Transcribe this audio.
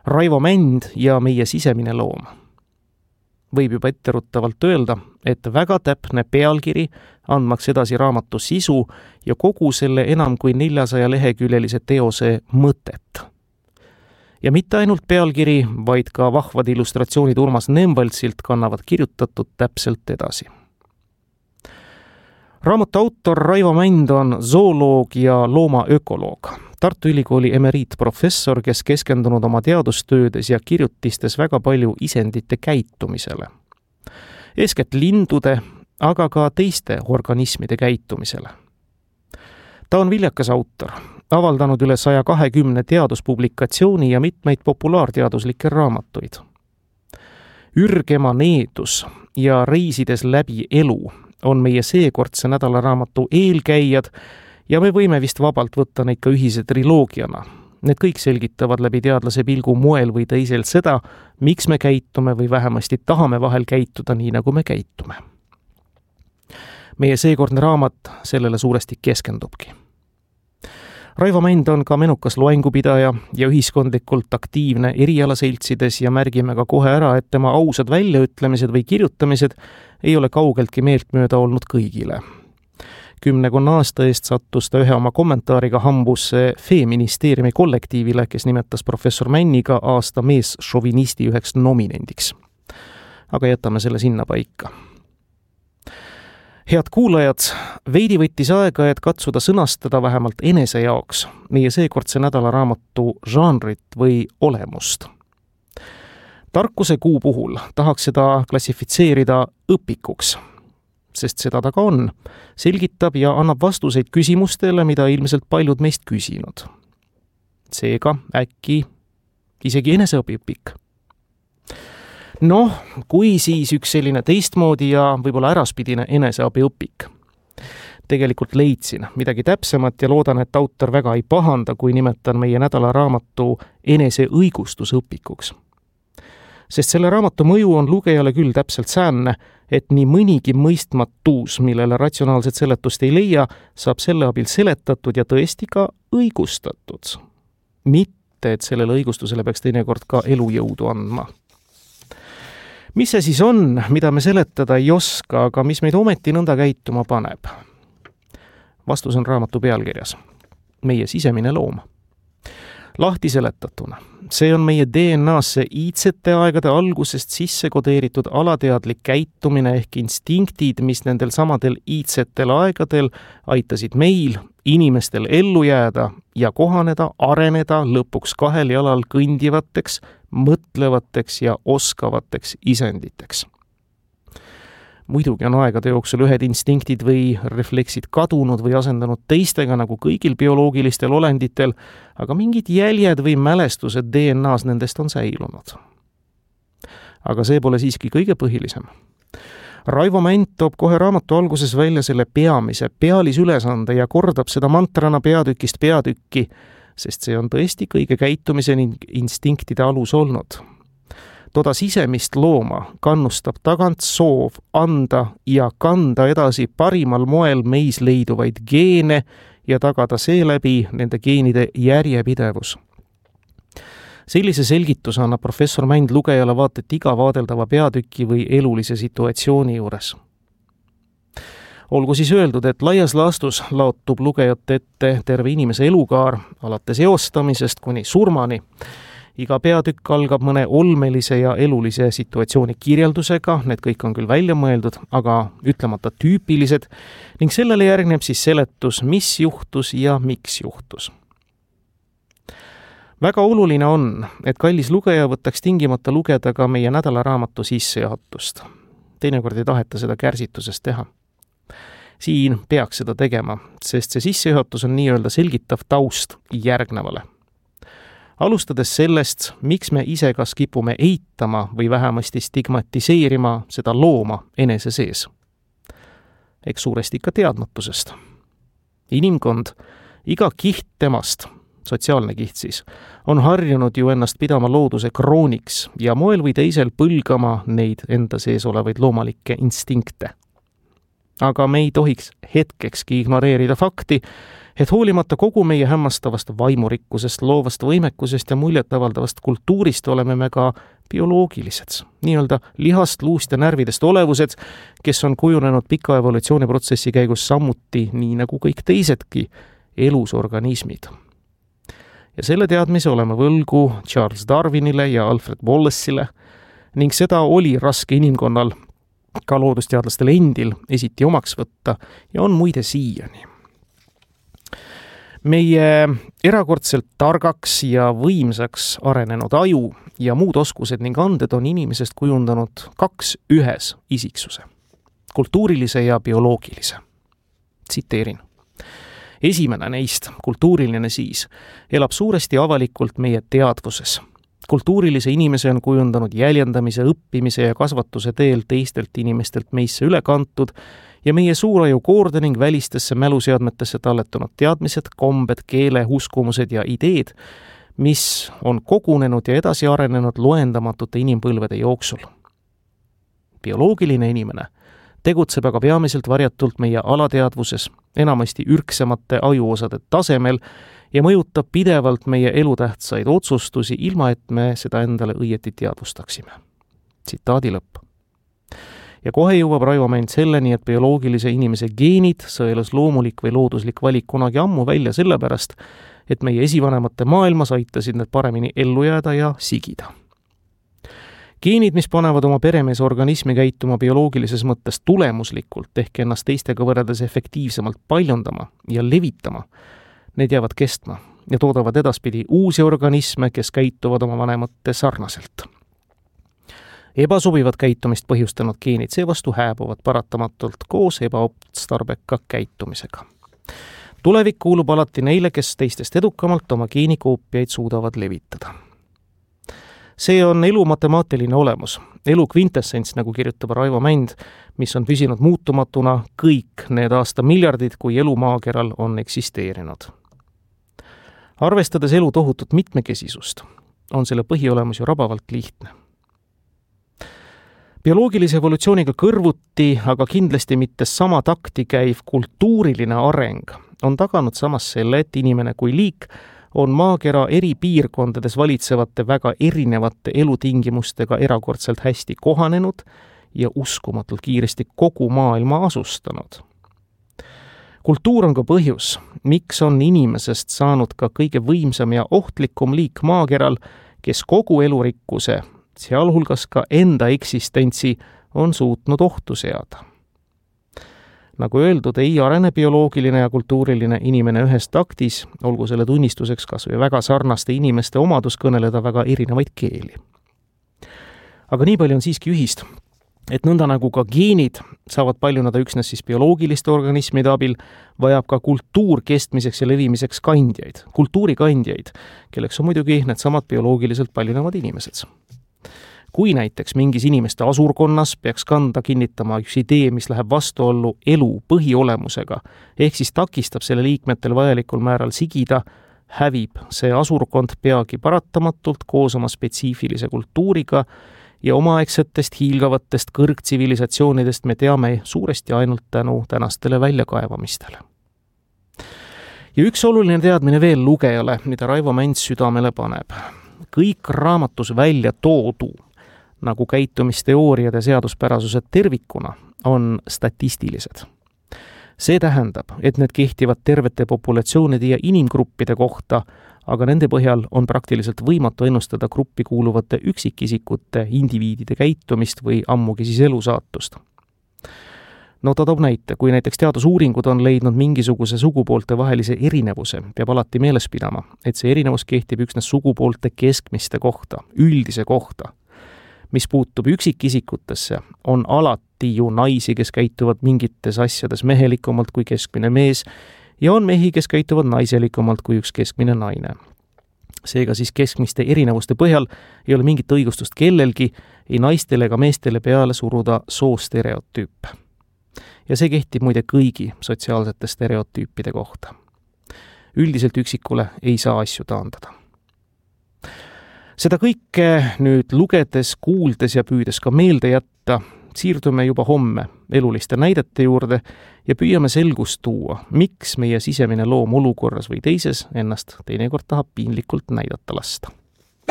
Raivo Mänd ja meie sisemine loom. Võib juba etteruttavalt öelda, et väga täpne pealkiri, andmaks edasi raamatu sisu ja kogu selle enam kui 400 leheküljelise teose mõtet. Ja mitte ainult pealkiri, vaid ka vahvad illustratsioonid Urmas Nemvaltsilt kannavad kirjutatud täpselt edasi. Raamatu autor Raivo Mänd on zooloog ja loomaökoloog. Tartu Ülikooli emeriitprofessor, kes keskendunud oma teadustöödes ja kirjutistes väga palju isendite käitumisele. Eeskätt lindude, aga ka teiste organismide käitumisele. Ta on viljakas autor, avaldanud üle 120 teaduspublikatsiooni ja mitmeid populaarteaduslikke raamatuid. Ürgema needus ja reisides läbi elu on meie seekordse nädalaraamatu eelkäijad ja me võime vist vabalt võtta neid ka ühise triloogiana. Need kõik selgitavad läbi teadlase pilgu moel või teisel seda, miks me käitume või vähemasti tahame vahel käituda nii, nagu me käitume. Meie seekordne raamat sellele suuresti keskendubki. Raivo Mänd on ka menukas loengupidaja ja ühiskondlikult aktiivne erialaseltsides ja märgime ka kohe ära, et tema ausad väljaütlemised või kirjutamised ei ole kaugeltki meeltmööda olnud kõigile. 10 aasta eest sattus ta ühe oma kommentaariga hambusse Feministeeriumi kollektiivile, kes nimetas professor Männiga aasta meesšovinisti üheks nominendiks. Aga jätame selle sinna paika. Head kuulajad, veidi võttis aega, et katsuda sõnastada vähemalt enese jaoks meie seekordse nädalaraamatu žanrit või olemust. Tarkuse kuu puhul tahaks seda klassifitseerida õpikuks, sest seda ta ka on, selgitab ja annab vastuseid küsimustele, mida ilmselt paljud meist küsinud. Seega äkki isegi eneseõpipik. Kui siis üks selline teistmoodi ja võib-olla äraspidine eneseabiõpik. Tegelikult leidsin midagi täpsemat ja loodan, et autor väga ei pahanda, kui nimetan meie nädalaraamatu eneseõigustusõpikuks. Sest selle raamatu mõju on lugejale küll täpselt säänne, et nii mõnigi mõistmatus, millele ratsionaalset seletust ei leia, saab selle abil seletatud ja tõesti ka õigustatud. Mitte, et sellele õigustusele peaks teinekord ka elujõudu andma. Mis see siis on, mida me seletada ei oska, aga mis meid ometi nõnda käituma paneb? Vastus on raamatu pealkirjas. Meie sisemine loom. Lahti seletatuna. See on meie DNA-sse iidsete aegade algusest sisse kodeeritud alateadlik käitumine ehk instinktid, mis nendel samadel iidsetel aegadel aitasid meil, inimestel ellu jääda ja kohaneda, areneda lõpuks 2 jalal kõndivateks, mõtlevateks ja oskavateks isenditeks. Muidugi on aegade jooksul ühed instinktid või refleksid kadunud või asendanud teistega nagu kõigil bioloogilistel olenditel, aga mingid jäljed või mälestused DNA-s nendest on säilunud. Aga see pole siiski kõige põhilisem. Raivo Mänd toob kohe raamatu alguses välja selle peamise pealisülesande ja kordab seda mantrana peatükist peatükki, sest see on tõesti kõige käitumise ning instinktide alus olnud. Toda sisemist looma kannustab tagant soov anda ja kanda edasi parimal moel meis leiduvaid geene ja tagada seeläbi nende geenide järjepidevus. Sellise selgituse annab professor Mänd lugejale vaatet iga vaadeldava peatüki või elulise situatsiooni juures. Olgu siis öeldud, et laias laastus laotub lugejate ette terve inimese elukaar, alates eostamisest kuni surmani. Iga peatükk algab mõne olmelise ja elulise situatsiooni kirjeldusega, need kõik on küll välja mõeldud, aga ütlemata tüüpilised, ning sellele järgneb siis seletus, mis juhtus ja miks juhtus. Väga oluline on, et kallis lugeja võtaks tingimata lugeda ka meie nädalaraamatu sissejuhatust. Teinekord ei taheta seda kärsitusest teha. Siin peaks seda tegema, sest see sissejuhatus on nii-öelda selgitav taust järgnevale. Alustades sellest, miks me ise kas kipume eitama või vähemasti stigmatiseerima seda looma enese sees. Eks suuresti ikka teadmatusest. Inimkond, iga kiht temast, sotsiaalne kiht siis, on harjunud ju ennast pidama looduse krooniks ja moel või teisel põlgama neid enda sees olevaid loomalikke instinkte. Aga me ei tohiks hetkekski ignoreerida fakti, et hoolimata kogu meie hämmastavast vaimurikkusest, loovast võimekusest ja muljetavaldavast kultuurist oleme me ka bioloogilised, nii-öelda lihast, luust ja närvidest olevused, kes on kujunenud pika evolutsiooniprotsessi käigus samuti, nii nagu kõik teisedki, elusorganismid. Ja selle teadmise oleme võlgu Charles Darwinile ja Alfred Wallace'ile ning seda oli raske inimkonnal, ka loodusteadlastel endil, esiti omaks võtta ja on muide siiani. Meie erakordselt targaks ja võimsaks arenenud aju ja muud oskused ning anded on inimesest kujundanud 2 ühes isiksuse, kultuurilise ja bioloogilise. Tsiteerin. Esimene neist, kultuuriline siis, elab suuresti avalikult meie teadvuses. Kultuurilise inimese on kujundanud jäljendamise, õppimise ja kasvatuse teel teistelt inimestelt meisse üle kantud ja meie suuraju koorde ning välistesse mäluseadmetesse talletunud teadmised, kombed, keele, uskumused ja ideed, mis on kogunenud ja edasi arenenud loendamatute inimpõlvede jooksul. Bioloogiline inimene tegutseb aga peamiselt varjatult meie alateadvuses, enamasti ürksemate ajuosade tasemel ja mõjutab pidevalt meie elutähtsaid otsustusi, ilma et me seda endale õieti teadvustaksime. Tsitaadi lõpp. Ja kohe jõuab Raivo Mänd selleni, et bioloogilise inimese geenid, sõelas loomulik või looduslik valik kunagi ammu välja sellepärast, et meie esivanemate maailmas aitasid need paremini ellu jääda ja sigida. Geenid, mis panevad oma peremees organismi käituma bioloogilises mõttes tulemuslikult ehk ennast teistega võrreldes efektiivsemalt paljundama ja levitama, need jäävad kestma ja toodavad edaspidi uusi organisme, kes käituvad oma vanemate sarnaselt. Ebasobivat käitumist põhjustanud geenid seevastu hääbuvad paratamatult koos ebaotstarbeka käitumisega. Tulevik kuulub alati neile, kes teistest edukamalt oma geenikoopiaid suudavad levitada. See on elu matemaatiline olemus, elu kvintessents, nagu kirjutab Raivo Mänd, mis on püsinud muutumatuna kõik need aastamiljardid, kui elu maakeral on eksisteerinud. Arvestades elu tohutut mitmekesisust, on selle põhiolemus ju rabavalt lihtne. Bioloogilise evolutsiooniga kõrvuti, aga kindlasti mitte sama takti käiv kultuuriline areng on taganud samas selle, et inimene kui liik on maakera eri piirkondades valitsevate väga erinevate elutingimustega erakordselt hästi kohanenud ja uskumatult kiiresti kogu maailma asustanud. Kultuur on ka põhjus, miks on inimesest saanud ka kõige võimsam ja ohtlikum liik maakeral, kes kogu elurikkuse, sealhulgas ka enda eksistentsi, on suutnud ohtu seada. Nagu öeldud, ei arene bioloogiline ja kultuuriline inimene ühes taktis, olgu selle tunnistuseks kas või väga sarnaste inimeste omadus kõneleda väga erinevaid keeli. Aga nii palju on siiski ühist, et nõnda nagu ka geenid saavad paljunada üksnes siis bioloogiliste organismide abil, vajab ka kultuur kestmiseks ja levimiseks kandjaid, kultuurikandjaid, kelleks on muidugi needsamad bioloogiliselt paljunevad inimesed. Kui näiteks mingis inimeste asurkonnas peaks kanda kinnitama üks idee, mis läheb vastuollu elu põhiolemusega, ehk siis takistab selle liikmetel vajalikul määral sigida, hävib see asurkond peagi paratamatult koos oma spetsiifilise kultuuriga ja omaaegsetest hiilgavatest kõrgtsivilisatsioonidest me teame suuresti ainult tänu tänastele väljakaevamistele. Ja üks oluline teadmine veel lugejale, mida Raivo Mänd südamele paneb. Kõik raamatus välja toodu, nagu käitumisteooriad ja seaduspärasused tervikuna, on statistilised. See tähendab, et need kehtivad tervete populatsioonide ja inimgruppide kohta, aga nende põhjal on praktiliselt võimatu ennustada gruppi kuuluvate üksikisikute, indiviidide käitumist või ammugi siis elusaatust. No ta toob näite, kui näiteks teadusuuringud on leidnud mingisuguse sugupoolte vahelise erinevuse, peab alati meeles pidama, et see erinevus kehtib üksnes sugupoolte keskmiste kohta, üldise kohta. Mis puutub üksikisikutesse, on alati ju naisi, kes käituvad mingites asjades mehelikumalt kui keskmine mees ja on mehi, kes käituvad naiselikumalt kui üks keskmine naine. Seega siis keskmiste erinevuste põhjal ei ole mingit õigustust kellelgi, ei naistele ega meestele peale suruda soostereotüüpe. Ja see kehtib muide kõigi sotsiaalsete stereotüüpide kohta. Üldiselt üksikule ei saa asju taandada. Seda kõike nüüd lugedes, kuuldes ja püüdes ka meelde jätta, siirdume juba homme eluliste näidete juurde ja püüame selgust tuua, miks meie sisemine loom olukorras või teises ennast teinekord tahab piinlikult näidata lasta.